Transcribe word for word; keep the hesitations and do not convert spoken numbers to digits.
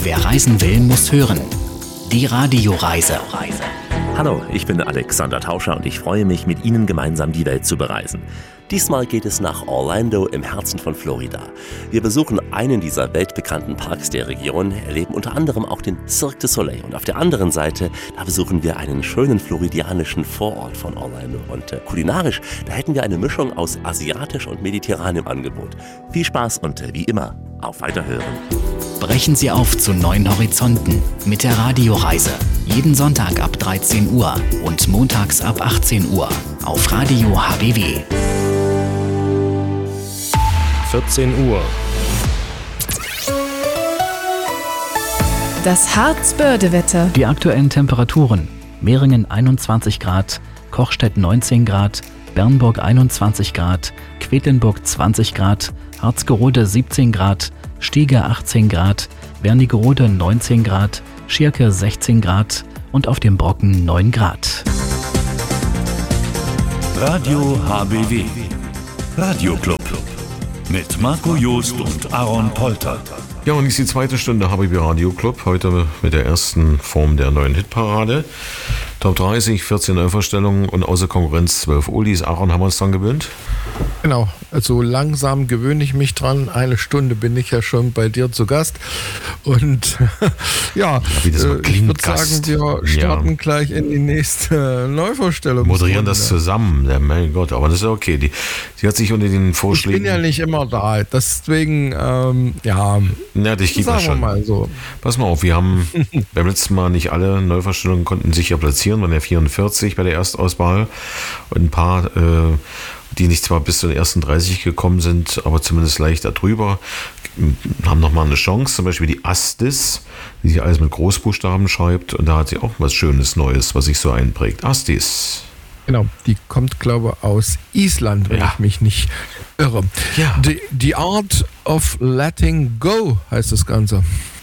Wer reisen will, muss hören. Die Radioreise. Hallo, ich bin Alexander Tauscher und ich freue mich, mit Ihnen gemeinsam die Welt zu bereisen. Diesmal geht es nach Orlando im Herzen von Florida. Wir besuchen einen dieser weltbekannten Parks der Region, erleben unter anderem auch den Cirque du Soleil. Und auf der anderen Seite, da besuchen wir einen schönen floridianischen Vorort von Orlando. Und äh, kulinarisch, da hätten wir eine Mischung aus asiatisch und mediterran im Angebot. Viel Spaß und äh, wie immer, auf Weiterhören. Brechen Sie auf zu neuen Horizonten mit der Radioreise. Jeden Sonntag ab dreizehn Uhr und montags ab achtzehn Uhr auf Radio H B W. vierzehn Uhr. Das Harzbördewetter. Die aktuellen Temperaturen: Meringen einundzwanzig Grad, Kochstedt neunzehn Grad, Bernburg einundzwanzig Grad, Quedlinburg zwanzig Grad, Harzgerode siebzehn Grad, Stiege achtzehn Grad, Wernigerode neunzehn Grad, Schierke sechzehn Grad und auf dem Brocken neun Grad. Radio H B W. Radioclub. Mit Marco Joost und Aaron Polter. Ja, und ist die zweite Stunde H B W Radio Club. Heute mit der ersten Form der neuen Hitparade. Top dreißig, vierzehn Neuvorstellungen und außer Konkurrenz zwölf Oldies. Aaron, haben wir uns dran gewöhnt? Genau, also langsam gewöhne ich mich dran. Eine Stunde bin ich ja schon bei dir zu Gast. Und ja, ja wie das äh, klingt, ich würde Gast. sagen, wir starten ja gleich in die nächste Neuvorstellung. Moderieren das zusammen, ja, mein Gott, aber das ist ja okay. Die, die hat sich unter den Vorschlägen... Ich bin ja nicht immer da, deswegen, ähm, ja, ja dich gibt sagen wir schon. mal so. Pass mal auf, wir haben beim letzten Mal nicht alle Neuvorstellungen konnten sich ja platzieren, waren ja vierundvierzig bei der Erstauswahl und ein paar... Äh, die nicht zwar bis zu den ersten dreißig gekommen sind, aber zumindest leicht darüber, haben nochmal eine Chance. Zum Beispiel die Astis, die sich alles mit Großbuchstaben schreibt. Und da hat sie auch was Schönes Neues, was sich so einprägt. Astis. Genau, die kommt, glaube ich, aus Island, wenn ja. ich mich nicht irre. Ja. The, the Art of Letting Go heißt das Ganze.